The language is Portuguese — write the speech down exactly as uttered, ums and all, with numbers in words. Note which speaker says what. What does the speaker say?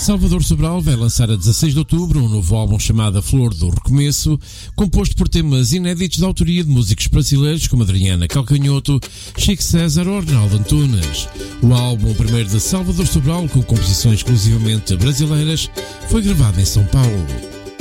Speaker 1: Salvador Sobral vai lançar a dezasseis de outubro um novo álbum chamado A Flor do Recomeço, composto por temas inéditos de autoria de músicos brasileiros como Adriana Calcanhoto, Chico César ou Arnaldo Antunes. O álbum, o primeiro de Salvador Sobral, com composições exclusivamente brasileiras, foi gravado em São Paulo.